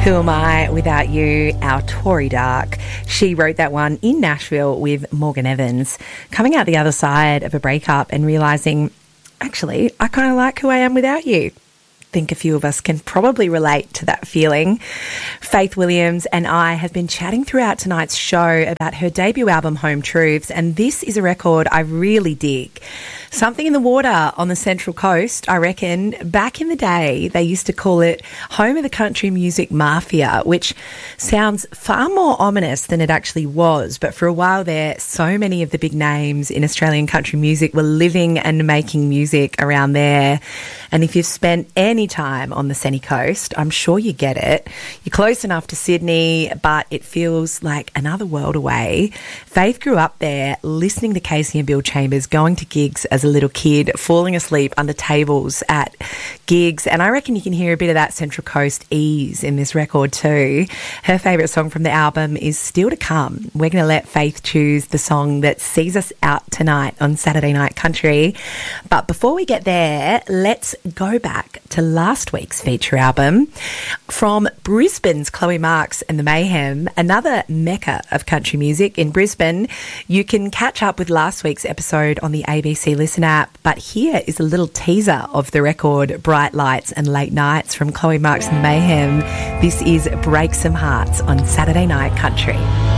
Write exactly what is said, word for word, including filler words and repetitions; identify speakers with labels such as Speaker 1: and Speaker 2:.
Speaker 1: Who Am I Without You, our Tori Dark. She wrote that one in Nashville with Morgan Evans, coming out the other side of a breakup and realising, actually, I kind of like who I am without you. I think a few of us can probably relate to that feeling. Faith Williams and I have been chatting throughout tonight's show about her debut album, Home Truths, and this is a record I really dig. Something in the water on the Central Coast, I reckon. Back in the day, they used to call it home of the country music mafia, which sounds far more ominous than it actually was. But for a while there, so many of the big names in Australian country music were living and making music around there. And if you've spent any time on the Sunny Coast, I'm sure you get it. You're close enough to Sydney, but it feels like another world away. Faith grew up there, listening to Casey and Bill Chambers, going to gigs as a little kid, falling asleep under tables at gigs, and I reckon you can hear a bit of that Central Coast ease in this record too. Her favourite song from the album is Still to Come. We're going to let Faith choose the song that sees us out tonight on Saturday Night Country. But before we get there, let's go back to last week's feature album. From Brisbane's Chloe Marks and the Mayhem, another mecca of country music in Brisbane. You can catch up with last week's episode on the A B C Listen app, but here is a little teaser of the record Bright Lights and Late Nights from Chloe Marks and the Mayhem. This is Break Some Hearts on Saturday Night Country.